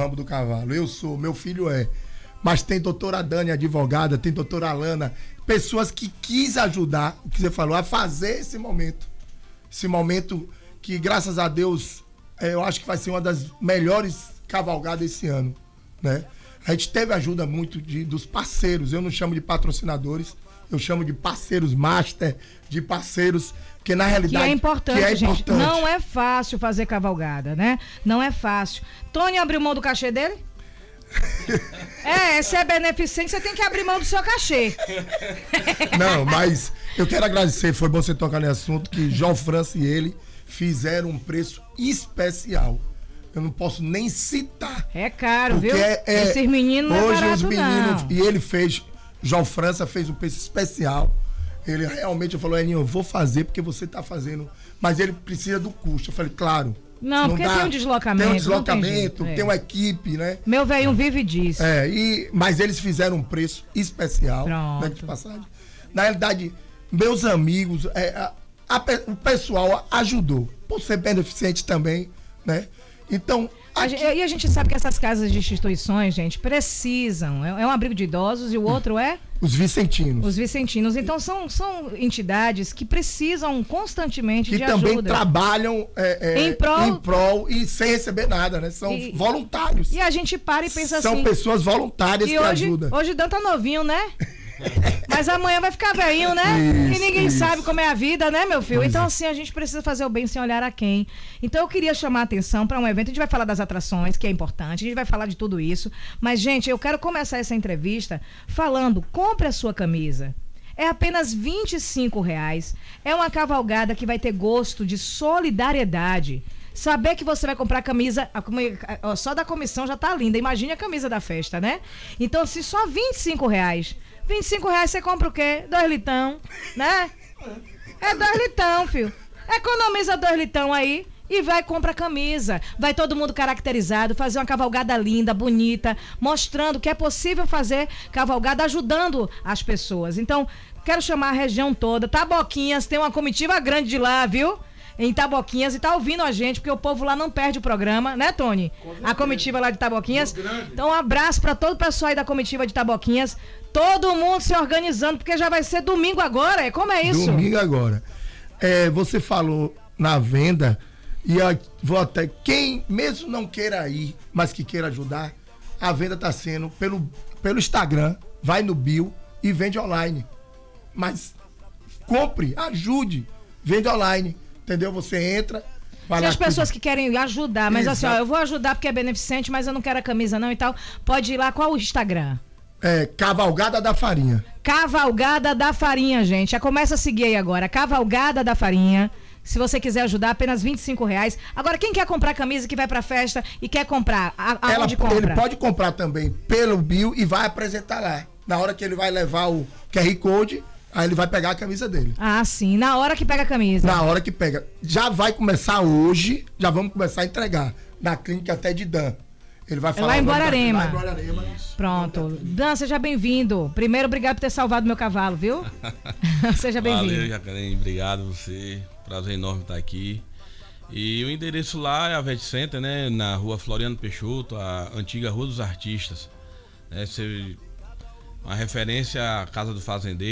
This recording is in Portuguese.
ramo do cavalo. Eu sou, meu filho é. Mas tem doutora Dani, advogada, tem doutora Alana, pessoas que quis ajudar, o que você falou, a fazer esse momento. Esse momento que, graças a Deus, eu acho que vai ser uma das melhores cavalgadas esse ano, né? A gente teve ajuda muito dos parceiros, eu não chamo de patrocinadores, eu chamo de parceiros master, de parceiros, porque na realidade... Que é importante, gente. Não é fácil fazer cavalgada, né? Não é fácil. Tony abriu mão do cachê dele? Se é beneficente, você tem que abrir mão do seu cachê. Não, mas eu quero agradecer, foi bom você tocar nesse assunto, que João França e ele fizeram um preço especial. Eu não posso nem citar. É caro, viu? Esses meninos não é barato, os meninos, não. E ele fez, João França fez um preço especial. Ele realmente falou, Elinho, eu vou fazer porque você tá fazendo, mas ele precisa do custo. Eu falei, claro. Não, porque tem um deslocamento. Tem um deslocamento, tem uma equipe, né? Meu velho vive disso. Mas eles fizeram um preço especial. Pronto. Né, de passagem. Na realidade, meus amigos, o pessoal ajudou. Por ser beneficente também, né? Então... E a gente sabe que essas casas de instituições, gente, precisam. É um abrigo de idosos e o outro é? Os vicentinos. Os vicentinos. Então são entidades que precisam constantemente de ajuda. Que também trabalham em prol e sem receber nada, né? São voluntários. E a gente para e pensa assim... São pessoas voluntárias que ajudam. Hoje o Dan tá novinho, né? Mas amanhã vai ficar velhinho, né? E ninguém sabe como é a vida, né, meu filho? Então, assim, a gente precisa fazer o bem sem olhar a quem. Então, eu queria chamar a atenção para um evento. A gente vai falar das atrações, que é importante. A gente vai falar de tudo isso. Mas, gente, eu quero começar essa entrevista falando: compre a sua camisa. É apenas R$25. É uma cavalgada que vai ter gosto de solidariedade. Saber que você vai comprar camisa, só da comissão já tá linda. Imagine a camisa da festa, né? Então, se só R$25, R$25 você compra o quê? 2 litão, né? É 2 litão, filho. Economiza 2 litão aí e vai comprar camisa. Vai todo mundo caracterizado, fazer uma cavalgada linda, bonita, mostrando que é possível fazer cavalgada, ajudando as pessoas. Então, quero chamar a região toda. Taboquinhas, tem uma comitiva grande de lá, viu? Em Taboquinhas, e tá ouvindo a gente, porque o povo lá não perde o programa, né, Tony? A comitiva lá de Taboquinhas. Então, um abraço para todo o pessoal aí da comitiva de Taboquinhas. Todo mundo se organizando, porque já vai ser domingo agora. Como é isso? Domingo agora. Você falou na venda, e vou até... Quem mesmo não queira ir, mas que queira ajudar, a venda tá sendo pelo Instagram, vai no bio e vende online. Mas compre, ajude, vende online. Entendeu? Você entra... Se as pessoas que querem ajudar, mas assim, ó, eu vou ajudar porque é beneficente, mas eu não quero a camisa não e tal, pode ir lá. Qual o Instagram? Cavalgada da Farinha. Cavalgada da Farinha, gente. Já começa a seguir aí agora. Cavalgada da Farinha. Se você quiser ajudar, apenas R$25. Agora, quem quer comprar camisa que vai pra festa e quer comprar, aonde compra? Ele pode comprar também pelo bio e vai apresentar lá. Na hora que ele vai levar o QR Code... Aí ele vai pegar a camisa dele. Ah, sim. Na hora que pega a camisa. Na hora que pega. Já vai começar hoje, já vamos começar a entregar. Na clínica até de Dan. Ele vai falar... Lá em Guararema. Pronto. Dan, seja bem-vindo. Primeiro, obrigado por ter salvado meu cavalo, viu? Seja bem-vindo. Valeu, Jacarém. Obrigado a você. Prazer enorme estar aqui. E o endereço lá é a Vet Center, né? Na rua Floriano Peixoto, a antiga Rua dos Artistas. Uma referência à Casa do Fazendeiro.